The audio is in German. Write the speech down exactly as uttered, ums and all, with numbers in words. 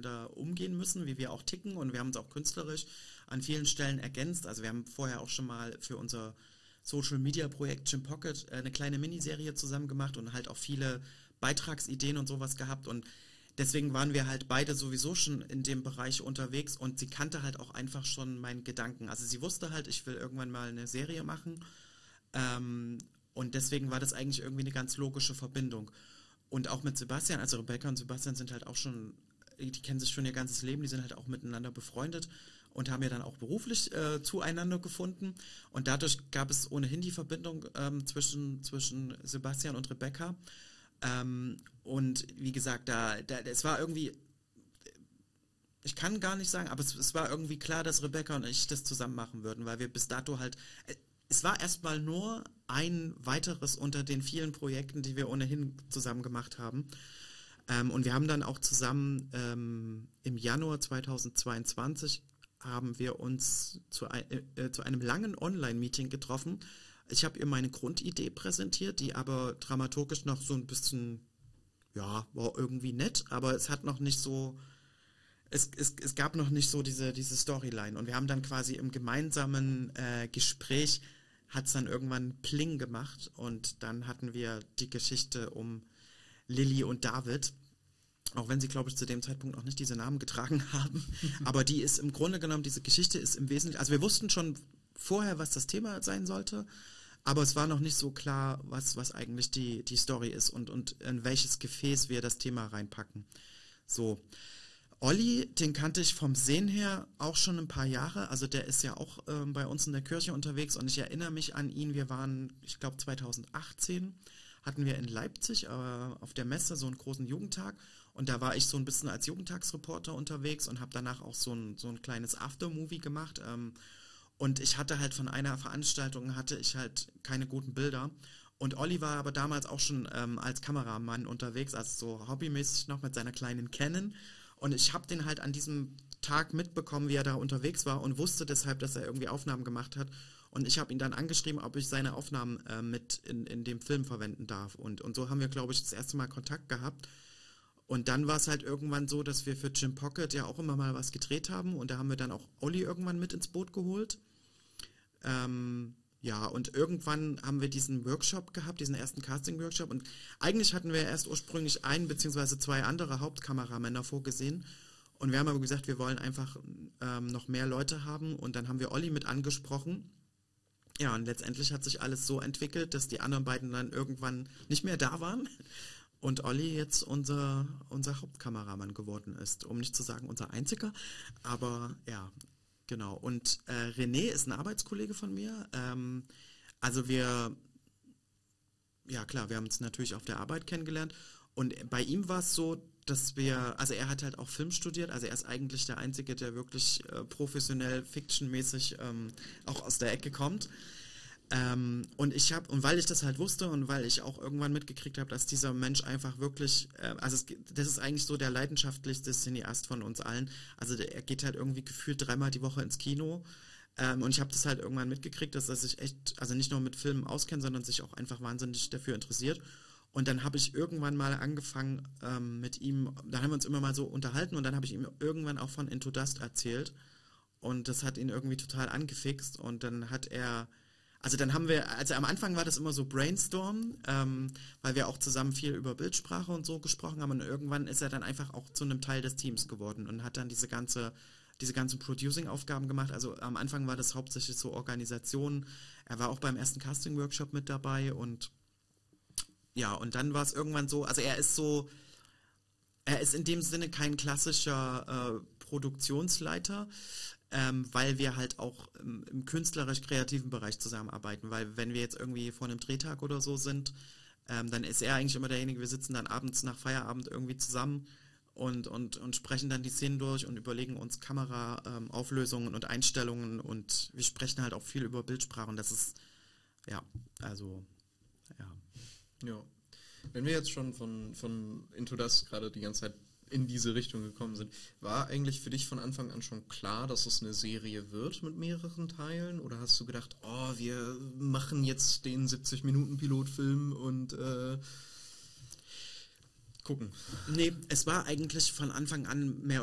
miteinander umgehen müssen, wie wir auch ticken, und wir haben uns auch künstlerisch an vielen Stellen ergänzt. Also wir haben vorher auch schon mal für unser Social-Media-Projekt Jim Pocket eine kleine Miniserie zusammen gemacht und halt auch viele Beitragsideen und sowas gehabt, und deswegen waren wir halt beide sowieso schon in dem Bereich unterwegs, und sie kannte halt auch einfach schon meinen Gedanken. Also sie wusste halt, ich will irgendwann mal eine Serie machen, ähm, und deswegen war das eigentlich irgendwie eine ganz logische Verbindung. Und auch mit Sebastian, also Rebecca und Sebastian sind halt auch schon, die kennen sich schon ihr ganzes Leben, die sind halt auch miteinander befreundet und haben ja dann auch beruflich äh, zueinander gefunden, und dadurch gab es ohnehin die Verbindung ähm, zwischen, zwischen Sebastian und Rebecca. Ähm, und wie gesagt, da, da es war irgendwie, ich kann gar nicht sagen, aber es, es war irgendwie klar, dass Rebecca und ich das zusammen machen würden, weil wir bis dato halt, es war erstmal nur ein weiteres unter den vielen Projekten, die wir ohnehin zusammen gemacht haben. Ähm, und wir haben dann auch zusammen ähm, im Januar zweitausendzweiundzwanzig haben wir uns zu, ein, äh, zu einem langen Online-Meeting getroffen. Ich habe ihr meine Grundidee präsentiert, die aber dramaturgisch noch so ein bisschen, ja, war irgendwie nett, aber es hat noch nicht so, es, es, es gab noch nicht so diese, diese Storyline. Und wir haben dann quasi im gemeinsamen äh, Gespräch, hat es dann irgendwann Pling gemacht, und dann hatten wir die Geschichte um Lilly und David, auch wenn sie, glaube ich, zu dem Zeitpunkt noch nicht diese Namen getragen haben. Aber die ist im Grunde genommen, diese Geschichte ist im Wesentlichen, also wir wussten schon vorher, was das Thema sein sollte, aber es war noch nicht so klar, was, was eigentlich die, die Story ist und, und in welches Gefäß wir das Thema reinpacken. So. Olli, den kannte ich vom Sehen her auch schon ein paar Jahre, also der ist ja auch ähm, bei uns in der Kirche unterwegs, und ich erinnere mich an ihn, wir waren, ich glaube zweitausendachtzehn, hatten wir in Leipzig äh, auf der Messe so einen großen Jugendtag, und da war ich so ein bisschen als Jugendtagsreporter unterwegs und habe danach auch so ein, so ein kleines Aftermovie gemacht, ähm, und ich hatte halt von einer Veranstaltung, hatte ich halt keine guten Bilder, und Olli war aber damals auch schon ähm, als Kameramann unterwegs, also so hobbymäßig noch mit seiner kleinen Canon. Und ich habe den halt an diesem Tag mitbekommen, wie er da unterwegs war, und wusste deshalb, dass er irgendwie Aufnahmen gemacht hat. Und ich habe ihn dann angeschrieben, ob ich seine Aufnahmen äh, mit in, in dem Film verwenden darf. Und, und so haben wir, glaube ich, das erste Mal Kontakt gehabt. Und dann war es halt irgendwann so, dass wir für Jim Pocket ja auch immer mal was gedreht haben. Und da haben wir dann auch Olli irgendwann mit ins Boot geholt. Ähm... Ja, und irgendwann haben wir diesen Workshop gehabt, diesen ersten Casting-Workshop, und eigentlich hatten wir erst ursprünglich ein beziehungsweise zwei andere Hauptkameramänner vorgesehen, und wir haben aber gesagt, wir wollen einfach ähm, noch mehr Leute haben, und dann haben wir Olli mit angesprochen. Ja, und letztendlich hat sich alles so entwickelt, dass die anderen beiden dann irgendwann nicht mehr da waren und Olli jetzt unser, unser Hauptkameramann geworden ist, um nicht zu sagen unser einziger, aber ja. Genau, und äh, René ist ein Arbeitskollege von mir. Ähm, also wir, ja klar, wir haben uns natürlich auf der Arbeit kennengelernt, und bei ihm war es so, dass wir, also er hat halt auch Film studiert, also er ist eigentlich der Einzige, der wirklich äh, professionell, fictionmäßig ähm, auch aus der Ecke kommt. Ähm, und ich habe, und weil ich das halt wusste und weil ich auch irgendwann mitgekriegt habe, dass dieser Mensch einfach wirklich, äh, also es, das ist eigentlich so der leidenschaftlichste Cineast von uns allen. Also der, er geht halt irgendwie gefühlt dreimal die Woche ins Kino. Ähm, und ich habe das halt irgendwann mitgekriegt, dass er sich echt, also nicht nur mit Filmen auskennt, sondern sich auch einfach wahnsinnig dafür interessiert. Und dann habe ich irgendwann mal angefangen ähm, mit ihm, da haben wir uns immer mal so unterhalten, und dann habe ich ihm irgendwann auch von Into Dust erzählt. Und das hat ihn irgendwie total angefixt, und dann hat er, also dann haben wir, also am Anfang war das immer so Brainstorm, ähm, weil wir auch zusammen viel über Bildsprache und so gesprochen haben, und irgendwann ist er dann einfach auch zu einem Teil des Teams geworden und hat dann diese ganze, diese ganzen Producing-Aufgaben gemacht. Also am Anfang war das hauptsächlich so Organisation. Er war auch beim ersten Casting-Workshop mit dabei, und ja, und dann war es irgendwann so, also er ist so, er ist in dem Sinne kein klassischer äh, Produktionsleiter, ähm, weil wir halt auch im, im künstlerisch-kreativen Bereich zusammenarbeiten, weil wenn wir jetzt irgendwie vor einem Drehtag oder so sind, ähm, dann ist er eigentlich immer derjenige, wir sitzen dann abends nach Feierabend irgendwie zusammen und, und, und sprechen dann die Szenen durch und überlegen uns Kameraauflösungen ähm, und Einstellungen, und wir sprechen halt auch viel über Bildsprache, und das ist, ja, also, ja. Ja. Wenn wir jetzt schon von, von Into Dust gerade die ganze Zeit in diese Richtung gekommen sind, war eigentlich für dich von Anfang an schon klar, dass es eine Serie wird mit mehreren Teilen? Oder hast du gedacht, oh, wir machen jetzt den siebzig-Minuten-Pilotfilm und äh, gucken? Nee, es war eigentlich von Anfang an mehr